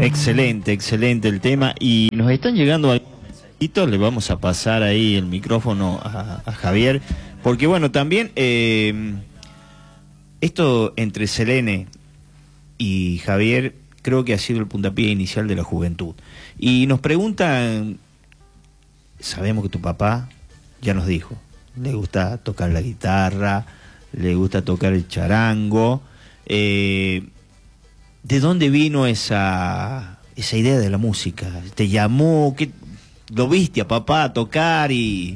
Excelente, excelente el tema. Y nos están llegando algunos mensajitos, le vamos a pasar ahí el micrófono a Javier, porque bueno, también esto entre Selene y Javier creo que ha sido el puntapié inicial de la juventud. Y nos preguntan, sabemos que tu papá ya nos dijo, le gusta tocar la guitarra, le gusta tocar el charango. ¿De dónde vino esa idea de la música? ¿Te llamó? ¿Qué, lo viste a papá a tocar y...?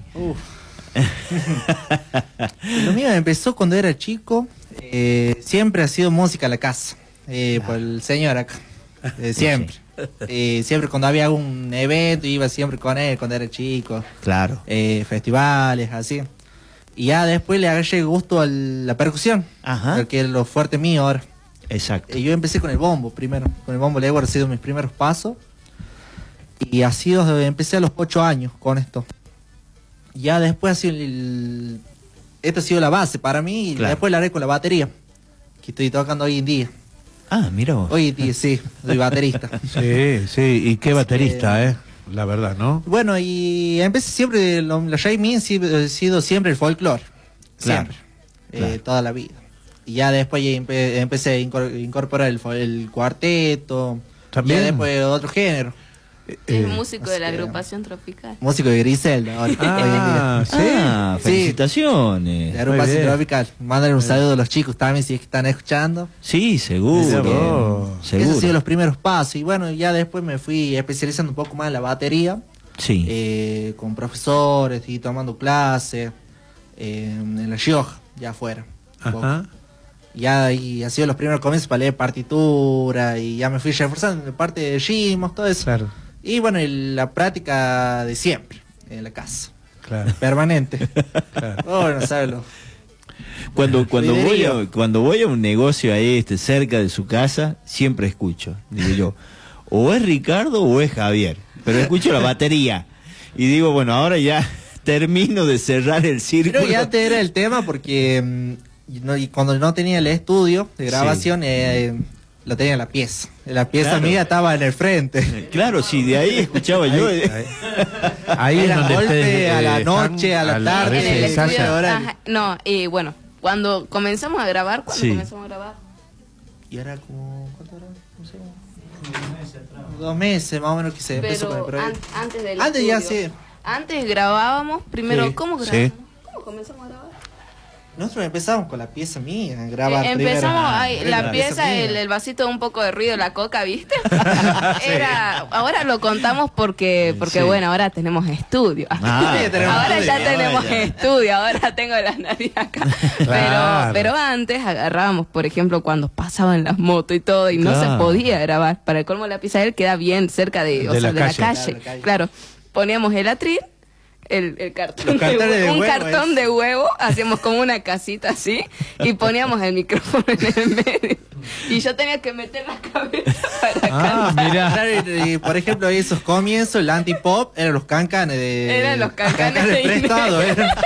Lo mío empezó cuando era chico. Siempre ha sido música en la casa, por el señor acá. Siempre. Siempre cuando había algún evento iba siempre con él cuando era chico. Claro. Festivales, así. Y ya después le agarré gusto a la percusión. Ajá. Porque es lo fuerte mío ahora. Exacto. Yo empecé con el bombo primero. Con el bombo legua han sido mis primeros pasos. Y empecé a los 8 años con esto. Ya después ha sido esto ha sido la base para mí. Y después la haré con la batería, que estoy tocando hoy en día. Ah, mira vos. Hoy en día sí, soy baterista. Sí, sí, y qué baterista, la verdad, ¿no? Bueno, y empecé siempre, la raíz mía ha sido siempre el folclore. Claro, Siempre, claro. toda la vida. Y ya después ya empecé a incorporar el cuarteto. También. Ya después otro género. Es músico de la agrupación tropical. Músico de Griselda. Hoy en día. Sí. Ah, Sí. felicitaciones. La agrupación bien. tropical. Mándale un saludo a los chicos también si es que están escuchando. Sí, seguro. Mirá vos. Seguro. Esos han sido los primeros pasos. Y bueno, ya después me fui especializando un poco más en la batería. Sí. Con profesores y tomando clases. En La Rioja, ya afuera. un poco. Ajá. Ya ahí ha sido los primeros comienzos para leer partitura. Y ya me fui reforzando en parte de ritmos, todo eso. Claro, Y bueno, y la práctica de siempre, en la casa. claro. Permanente. Claro. Bueno, sabes lo. Cuando Fidelio. voy a un negocio ahí cerca de su casa, siempre escucho. Digo yo, o es Ricardo o es Javier. Pero escucho la batería. Y digo, bueno, ahora ya termino de cerrar el círculo. Creo que antes era el tema porque y cuando no tenía el estudio de grabación, lo tenía en la pieza. La pieza Claro. mía estaba en el frente. Claro, sí, de ahí escuchaba yo. Ahí es Era donde golpe ustedes, a la están, noche, a la tarde, veces en el ensayan. estudio. Ahora- Ajá, no, bueno, cuando comenzamos a grabar, Sí. Y era como... ¿Cuánto era? No sé. 2 meses más o menos que se empezó con el Pero proyecto. antes del Antes ya estudio. sí. Antes grabábamos, primero, Sí, ¿cómo sí. grabamos? ¿Cómo comenzamos a grabar? Nosotros empezamos con la pieza mía, a grabar Empezamos primero. ahí, la pieza, mía. el vasito, un poco de ruido, la coca, ¿viste? Ahora lo contamos porque Sí. bueno, ahora tenemos estudio. Ah, Sí, tenemos Ahora ya estudio, tenemos ya. estudio, ahora tengo la nariz acá. Claro. Pero antes agarrábamos, por ejemplo, cuando pasaban las motos y todo, y no se Claro. podía grabar. Para el colmo, la pieza de él queda bien cerca de De la la calle. calle. Claro, la calle. Claro, poníamos el atril, el cartón Los cartones de un huevo, cartón de huevo, hacíamos como una casita así, y poníamos el micrófono en el medio. Y yo tenía que meter la cabeza para cantar. Mirá. Claro, y, por ejemplo, esos comienzos, el antipop, eran los cancanes de... Eran los cancanes de prestado,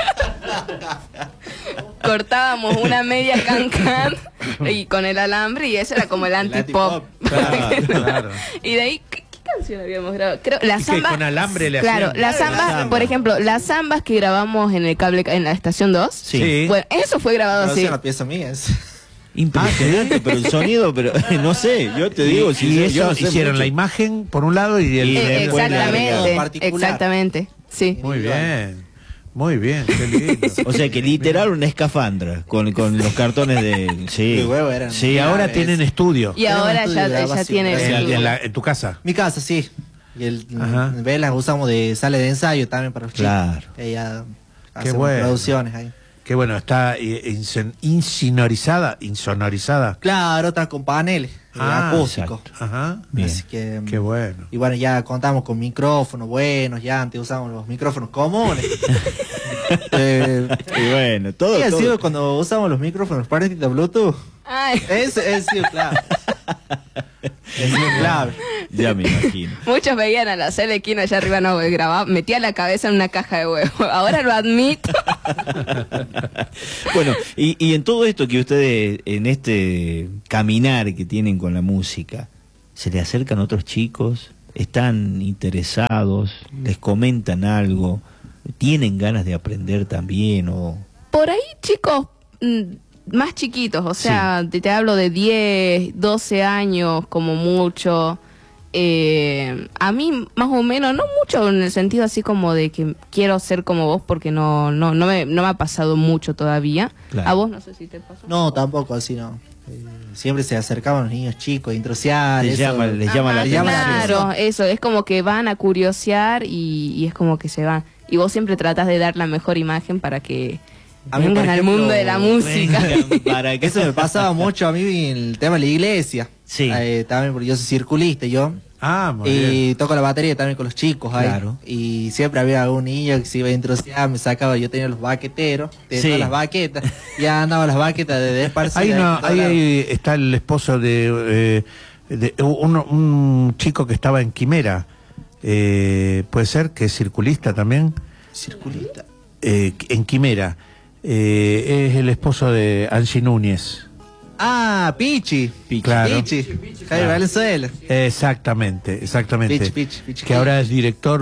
Cortábamos una media cancan y con el alambre, y eso era como el antipop. Claro, claro. Y de ahí, ¿qué canción habíamos grabado? Creo, la ¿Y qué, samba. con alambre le Claro, hacían? las zambas, samba. por ejemplo, las zambas que grabamos en el cable, en la estación 2. Sí. Bueno, eso fue grabado No así. sé, una pieza mía es. Impresionante, pero el sonido, pero no sé, yo te digo, si Y yo eso no sé hicieron mucho. la imagen por un lado y el... Y después Exactamente, particular. exactamente, sí. Muy bien, qué lindo. O sea que literal una escafandra con los cartones de... Sí. De huevo eran. Sí, Y ahora Claro, tienen es- estudio Y ahora estudio de ya grabación. tiene en tu casa. Mi casa, sí. Y el Ajá. velas usamos de sala de ensayo también para los chicos. Claro. Que ya Qué hacemos bueno. producciones ahí. Qué bueno, está insonorizada. Claro, está con paneles acústicos. exacto. Ajá. Bien. Así que, Qué bueno. y bueno, ya contamos con micrófonos buenos, ya antes usamos los micrófonos comunes. Y bueno, todo, Y ha todo. sido cuando usamos los micrófonos parecidos de Bluetooth. Ay, Ese ha sido clave. Es sido clave. Ya me imagino. muchos veían a la Selequina allá arriba, no, grababa, metía la cabeza en una caja de huevo. Ahora lo admito. Bueno, y en todo esto que ustedes, en este caminar que tienen con la música, ¿Se le acercan otros chicos? ¿Están interesados? ¿Les comentan algo? ¿Tienen ganas de aprender también? Por ahí, chicos más chiquitos, o sea, te hablo de 10, 12 años como mucho. A mí más o menos, no mucho en el sentido así como de que quiero ser como vos, porque no me ha pasado mucho todavía. Claro. A vos no sé si te pasó. No, tampoco así, no. Siempre se acercaban los niños chicos, introsear. Les llama la llama atención. la Claro, atención. eso, es como que van a curiosear y es como que se van. Y vos siempre tratás de dar la mejor imagen para que A mí, por vengan al ejemplo, mundo de la música. Para que Eso me pasaba mucho a mí en el tema de la iglesia. Sí. También porque yo soy circulista, Ah, muy bien. y toco la batería también con los chicos ahí. Claro. Y siempre había algún niño que se iba a introsear, me sacaba, yo tenía los baqueteros, de Sí. todas las baquetas, ya andaba las baquetas de esparcida. Ahí está el esposo de un chico que estaba en Quimera. Puede ser que es circulista también. Circulista. En Quimera. Es el esposo de Angie Núñez. Ah, Pichi. Claro. Pichi. Javier Valenzuela. Exactamente. Pichi. Que ahora es director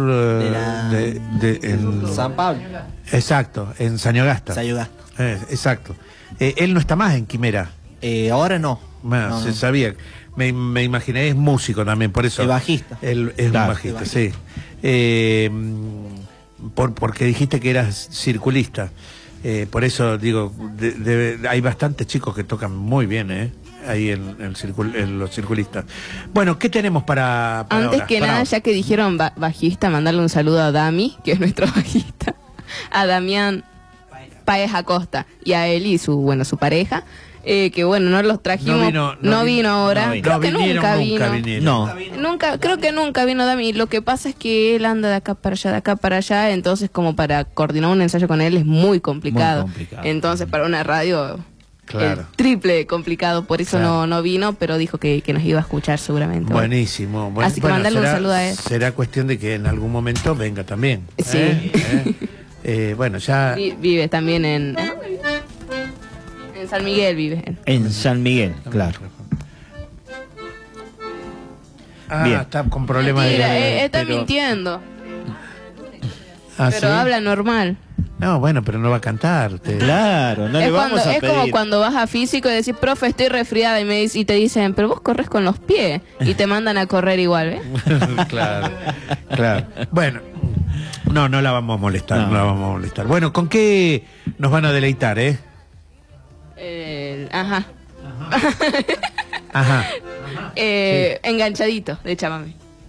en San Pablo. Exacto, en Sañogasta. Sayugasta. Exacto. Él no está más en Quimera. Ahora no. Bueno, No, se no. sabía. Me imaginé, es músico también, por eso. Es bajista. Él es Claro, bajista, es sí. Porque dijiste que eras circulista. Por eso digo, hay bastantes chicos que tocan muy bien, ahí en los circulistas. Bueno, ¿qué tenemos para Antes ahora? que Para nada, ahora. ya que dijeron bajista, mandarle un saludo a Dami, que es nuestro bajista, a Damián Páez Acosta y a él y su pareja, que bueno, no los trajimos, no vino ahora, no vino. creo que vinieron, nunca vino. vinieron. No. Creo que nunca vino Dami. Lo que pasa es que él anda de acá para allá, entonces como para coordinar un ensayo con él es muy complicado. Muy complicado. Entonces para una radio Claro. el triple complicado, por eso Claro. no vino, pero dijo que nos iba a escuchar seguramente. Buenísimo. Así que mandarle un saludo a él. Será cuestión de que en algún momento venga también. Sí. Bueno, ya... Vive también en San Miguel vive él. En San Miguel, claro. Bien. Está con problemas Mentira, de... está pero- mintiendo, Ah, pero ¿sí? habla normal. No, bueno, pero no va a cantar. Claro, no le vamos a Es como pedir. cuando vas a físico y decís, profe, estoy resfriada, y te dicen, pero vos corres con los pies, y te mandan a correr igual, ¿ves? Claro. Bueno, no la vamos a molestar, No. no la vamos a molestar. Bueno, ¿con qué nos van a deleitar, Ajá. Ajá. Enganchadito de Chamamé.